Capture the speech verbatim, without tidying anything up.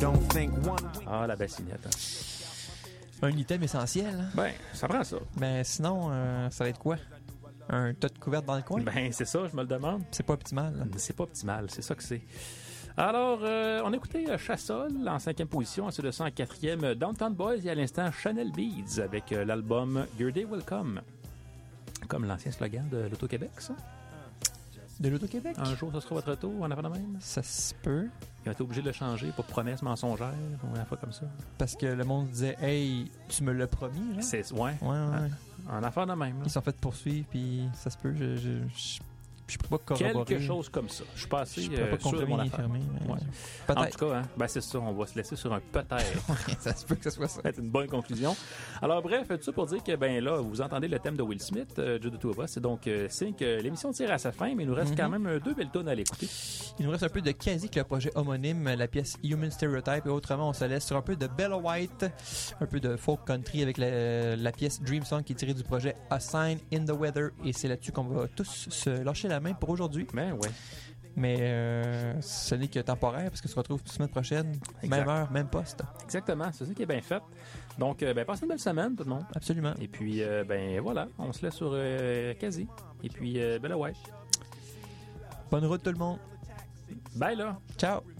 don't think one. Ah, la bassinette. Hein. Un item essentiel. Hein? Ben, ça prend ça. Mais sinon, euh, ça va être quoi? Un tas de couvertes dans le coin? Ben, c'est ça, je me le demande. C'est pas optimal. Là. C'est pas optimal, c'est ça que c'est. Alors, euh, on a écouté euh, Chassol en cinquième position, ensuite de ça en quatrième, euh, Downtown Boys et à l'instant Chanel Beads avec euh, l'album Your Day Will Come. Comme l'ancien slogan de l'Auto-Québec, ça. De l'Auto-Québec? Un jour, ça sera votre tour, en avant de même. Ça se peut. Ils ont été obligés de le changer pour promesse mensongère ou une fois comme ça. Parce que le monde disait, hey, tu me l'as promis, là. C'est, ouais. Ouais, ouais. En affaire de même. Là. Ils sont fait poursuivre, puis ça se peut. Je, je, je, je peux pas corroborer. Quelque chose comme ça. Je suis pas assez Je peux euh, pas sûr de mon confirmer ni affaire. infirmer, mais Ouais. peut-être. En tout cas, hein, ben c'est ça. On va se laisser sur un peut-être. Ça se peut que ce soit ça. C'est une bonne conclusion. Alors bref, tout ça pour dire que ben là, vous entendez le thème de Will Smith, euh, Just the Two of Us. C'est donc euh, signe que l'émission tire à sa fin, mais il nous reste Mm-hmm. quand même euh, deux belles tonnes à l'écouter. Il nous reste un peu de quasi que le projet homonyme, la pièce Human Stereotype, et autrement, on se laisse sur un peu de Bella White, un peu de folk country avec la, la pièce Dream Song qui est tirée du projet A Sign in the Weather, et c'est là-dessus qu'on va tous se lâcher la main pour aujourd'hui. Ben ouais. Mais euh, ce n'est que temporaire parce qu'on se retrouve la semaine prochaine, Exact. même heure, même poste. Exactement, c'est ça qui est bien fait. Donc, euh, ben passez une belle semaine tout le monde. Absolument. Et puis, euh, ben voilà, on se laisse sur euh, quasi. Et puis, euh, Bella White. Bonne route tout le monde. Bye là. Ciao.